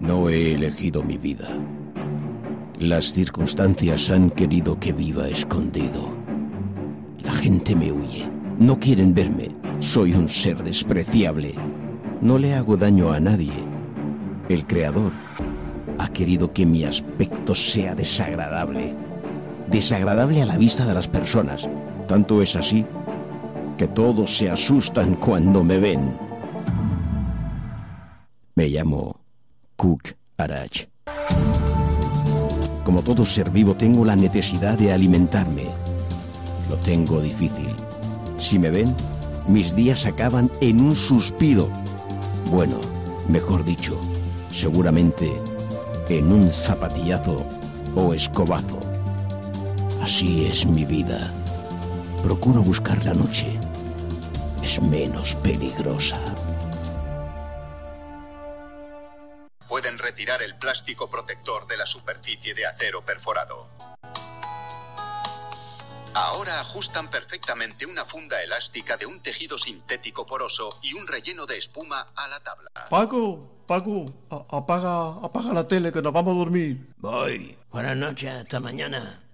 No he elegido mi vida. Las circunstancias han querido que viva escondido. La gente me huye. No quieren verme. Soy un ser despreciable. No le hago daño a nadie. El Creador ha querido que mi aspecto sea desagradable. Desagradable a la vista de las personas. Tanto es así que todos se asustan cuando me ven. Me llamo Cook Arach. Como todo ser vivo, tengo la necesidad de alimentarme. Lo tengo difícil. Si me ven, mis días acaban en un suspiro. Bueno, mejor dicho, seguramente en un zapatillazo o escobazo. Así es mi vida. Procuro buscar la noche. Es menos peligrosa. Pueden retirar el plástico protector de la superficie de acero perforado. Ahora ajustan perfectamente una funda elástica de un tejido sintético poroso y un relleno de espuma a la tabla. Paco, apaga la tele que nos vamos a dormir. Voy. Buenas noches, hasta mañana.